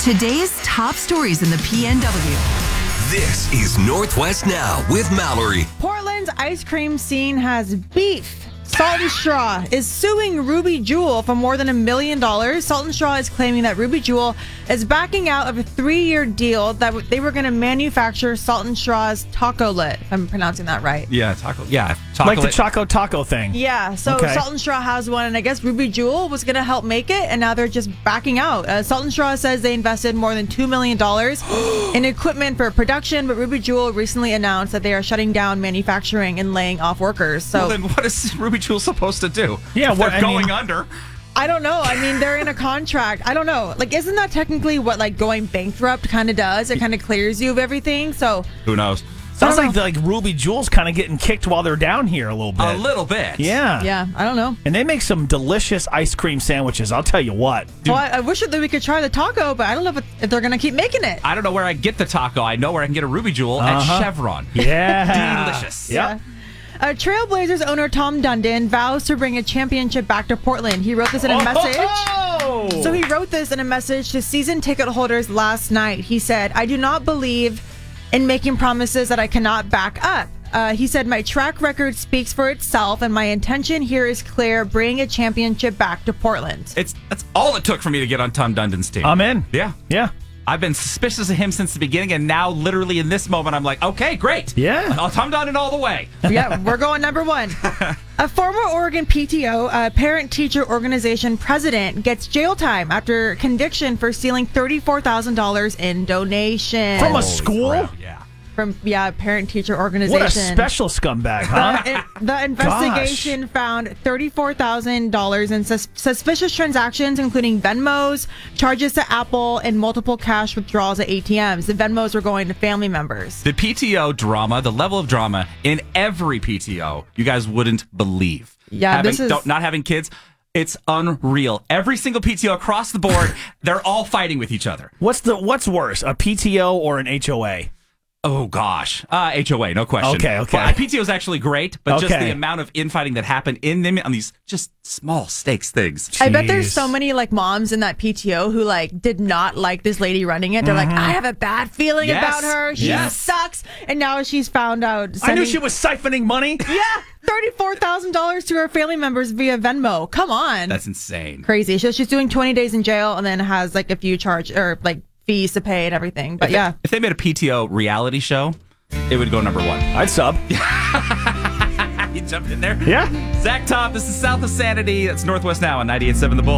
Today's top stories in the PNW. This is Northwest Now with Mallory. Portland's ice cream scene has beef. Salt and Straw is suing Ruby Jewel for more than $1 million. Salt and Straw is claiming that Ruby Jewel is backing out of a 3-year deal that they were going to manufacture Salt and Straw's Taco Lit, if I'm pronouncing that right. Yeah, taco. Yeah, Like the Choco Taco thing. Yeah, so Okay. Salt and Straw has one, and I guess Ruby Jewel was going to help make it, and now they're just backing out. Salt and Straw says they invested more than $2 million in equipment for production, but Ruby Jewel recently announced that they are shutting down manufacturing and laying off workers. So Well, then what is Ruby Jewel supposed to do? Yeah, if what- they're I going mean- under. I don't know. I mean, they're in a contract. I don't know. Like, isn't that technically what like going bankrupt kind of does? It kind of clears you of everything. So Who knows? Sounds I don't like Ruby Jewel's kind of getting kicked while they're down here a little bit. A little bit. Yeah. yeah, I don't know. And they make some delicious ice cream sandwiches. I'll tell you what. Well, I wish that we could try the taco, but I don't know if they're going to keep making it. I don't know where I get the taco. I know where I can get a Ruby Jewel at Chevron. Yeah. Delicious. Yep. Trailblazers owner Tom Dundon vows to bring a championship back to Portland. He wrote this in a message. So he wrote this in a message to season ticket holders last night. He said, "I do not believe in making promises that I cannot back up." He said, "My track record speaks for itself, and my intention here is clear: bring a championship back to Portland." That's all it took for me to get on Tom Dundon's team. I'm in. Yeah. Yeah. I've been suspicious of him since the beginning, and now literally in this moment, I'm like, okay, great. Yeah. Tom Dundon all the way. Yeah, we're going number one. A former Oregon PTO, parent-teacher organization president, gets jail time after conviction for stealing $34,000 in donations. From a school? Crap, yeah. From parent-teacher organization. What a special scumbag, huh? The investigation found $34,000 in suspicious transactions, including Venmos, charges to Apple, and multiple cash withdrawals at ATMs. The Venmos were going to family members. The PTO drama, the level of drama in every PTO, you guys wouldn't believe. Yeah, this is- not having kids. It's unreal. Every single PTO across the board, they're all fighting with each other. What's worse, a PTO or an HOA? Oh, gosh. HOA, no question. Okay. Well, PTO is actually great, but just Okay. the amount of infighting that happened in them on these just small stakes things. I bet there's Jeez. so many like moms in that PTO who like did not like this lady running it. They're like, I have a bad feeling Yes. about her. She Yes. sucks. And now she's found out. I knew she was siphoning money. Yeah, $34,000 to her family members via Venmo. Come on, That's insane. crazy. So she's doing 20 days in jail and then has like a few fees to pay and everything. But yeah, If they made a PTO reality show, it would go number one. I'd sub. You jumped in there? Yeah. Zach Top, this is South of Sanity. That's Northwest Now on 98.7 The Bull.